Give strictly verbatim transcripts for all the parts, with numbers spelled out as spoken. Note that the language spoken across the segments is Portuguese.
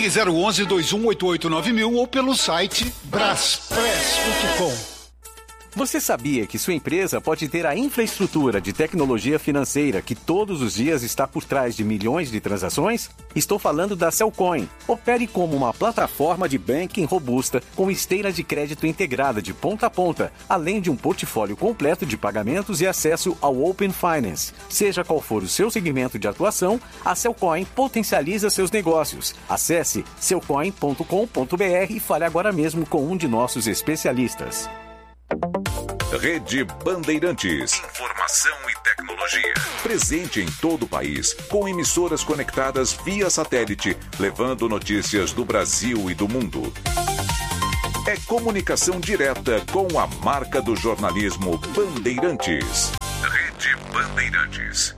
Ligue zero onze, dois um oito oito nove mil ou pelo site braspress ponto com. Você sabia que sua empresa pode ter a infraestrutura de tecnologia financeira que todos os dias está por trás de milhões de transações? Estou falando da Cellcoin. Opere como uma plataforma de banking robusta com esteira de crédito integrada de ponta a ponta, além de um portfólio completo de pagamentos e acesso ao Open Finance. Seja qual for o seu segmento de atuação, a Cellcoin potencializa seus negócios. Acesse cellcoin ponto com ponto b r e fale agora mesmo com um de nossos especialistas. Rede Bandeirantes. Informação e tecnologia. Presente em todo o país, com emissoras conectadas via satélite, levando notícias do Brasil e do mundo. É comunicação direta com a marca do jornalismo Bandeirantes. Rede Bandeirantes.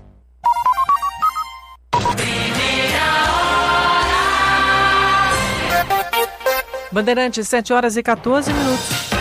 Bandeirantes, sete horas e quatorze minutos.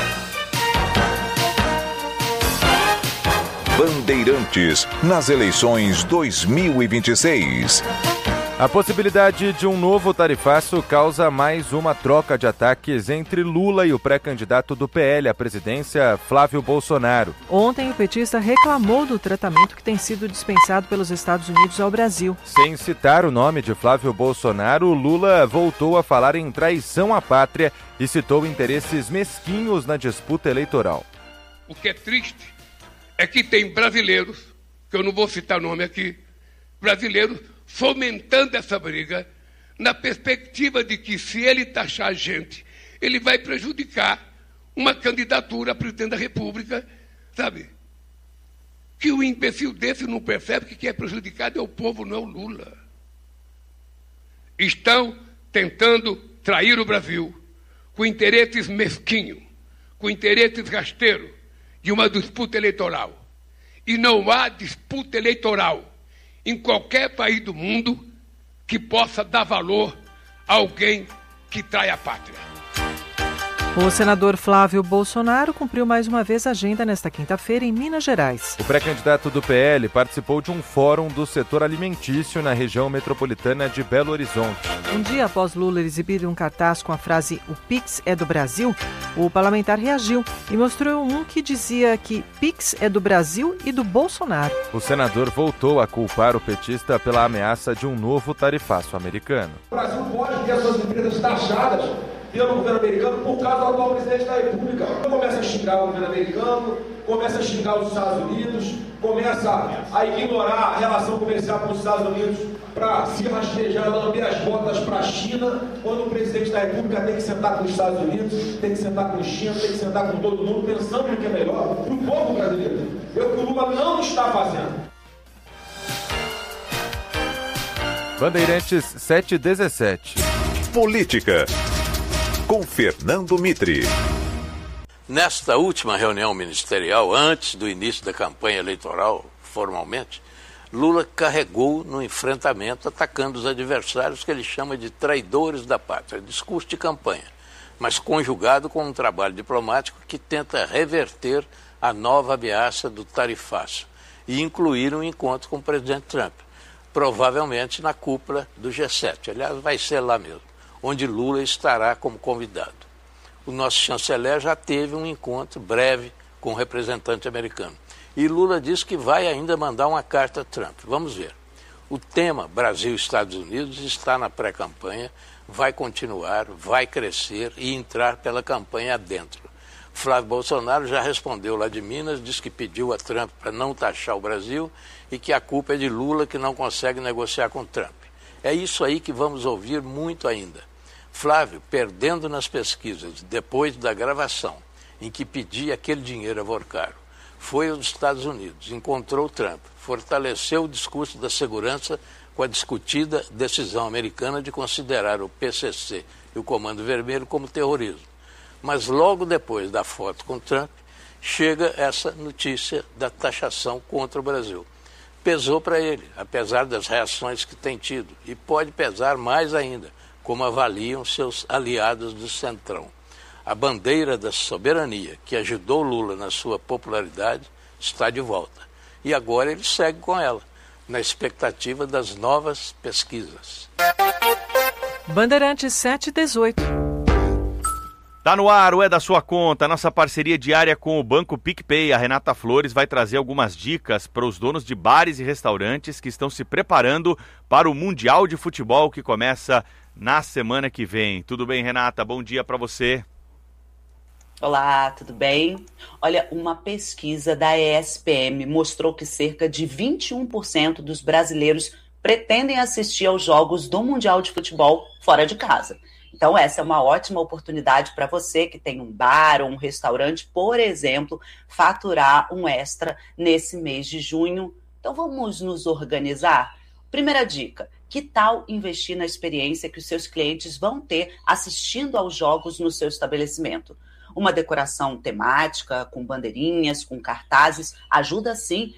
Bandeirantes, nas eleições dois mil e vinte e seis. A possibilidade de um novo tarifaço causa mais uma troca de ataques entre Lula e o pré-candidato do P L à presidência, Flávio Bolsonaro. Ontem, o petista reclamou do tratamento que tem sido dispensado pelos Estados Unidos ao Brasil. Sem citar o nome de Flávio Bolsonaro, Lula voltou a falar em traição à pátria e citou interesses mesquinhos na disputa eleitoral. O que é triste é que tem brasileiros, que eu não vou citar nome aqui, brasileiros fomentando essa briga, na perspectiva de que, se ele taxar a gente, ele vai prejudicar uma candidatura a presidente da República, sabe? Que o imbecil desse não percebe que quem é prejudicado é o povo, não é o Lula. Estão tentando trair o Brasil com interesses mesquinhos, com interesses rasteiros de uma disputa eleitoral. E não há disputa eleitoral em qualquer país do mundo que possa dar valor a alguém que trai a pátria. O senador Flávio Bolsonaro cumpriu mais uma vez a agenda nesta quinta-feira em Minas Gerais. O pré-candidato do P L participou de um fórum do setor alimentício na região metropolitana de Belo Horizonte. Um dia após Lula exibir um cartaz com a frase "O Pix é do Brasil", o parlamentar reagiu e mostrou um que dizia que Pix é do Brasil e do Bolsonaro. O senador voltou a culpar o petista pela ameaça de um novo tarifaço americano. O Brasil pode ter suas empresas taxadas pelo governo americano por causa do atual presidente da República. Começa a xingar o governo americano, começa a xingar os Estados Unidos, começa a ignorar a relação comercial com os Estados Unidos para se rastejar, lamber as botas para a China, quando o presidente da República tem que sentar com os Estados Unidos, tem que sentar com a China, tem que sentar com todo mundo, pensando no que é melhor para o povo brasileiro. É o que o Lula não está fazendo. Bandeirantes sete e dezessete. Política, com Fernando Mitre. Nesta última reunião ministerial, antes do início da campanha eleitoral, formalmente, Lula carregou no enfrentamento, atacando os adversários que ele chama de traidores da pátria. Discurso de campanha, mas conjugado com um trabalho diplomático que tenta reverter a nova ameaça do tarifaço e incluir um encontro com o presidente Trump, provavelmente na cúpula do G sete. Aliás, vai ser lá mesmo, onde Lula estará como convidado. O nosso chanceler já teve um encontro breve com o representante americano. E Lula disse que vai ainda mandar uma carta a Trump. Vamos ver. O tema Brasil e Estados Unidos está na pré-campanha, vai continuar, vai crescer e entrar pela campanha adentro. Flávio Bolsonaro já respondeu lá de Minas, disse que pediu a Trump para não taxar o Brasil e que a culpa é de Lula, que não consegue negociar com Trump. É isso aí que vamos ouvir muito ainda. Flávio, perdendo nas pesquisas depois da gravação, em que pedia aquele dinheiro a Vorcaro, foi aos Estados Unidos, encontrou Trump, fortaleceu o discurso da segurança com a discutida decisão americana de considerar o P C C e o Comando Vermelho como terrorismo. Mas logo depois da foto com Trump, chega essa notícia da taxação contra o Brasil. Pesou para ele, apesar das reações que tem tido, e pode pesar mais ainda, como avaliam seus aliados do Centrão. A bandeira da soberania, que ajudou Lula na sua popularidade, está de volta. E agora ele segue com ela, na expectativa das novas pesquisas. Bandeirantes sete e dezoito. Tá no ar, o É da Sua Conta, nossa parceria diária com o Banco PicPay. A Renata Flores vai trazer algumas dicas para os donos de bares e restaurantes que estão se preparando para o Mundial de Futebol que começa na semana que vem. Tudo bem, Renata? Bom dia para você. Olá, tudo bem? Olha, uma pesquisa da E S P M mostrou que cerca de vinte e um por cento dos brasileiros pretendem assistir aos jogos do Mundial de Futebol fora de casa. Então, essa é uma ótima oportunidade para você que tem um bar ou um restaurante, por exemplo, faturar um extra nesse mês de junho. Então, vamos nos organizar? Primeira dica, que tal investir na experiência que os seus clientes vão ter assistindo aos jogos no seu estabelecimento? Uma decoração temática, com bandeirinhas, com cartazes, ajuda sim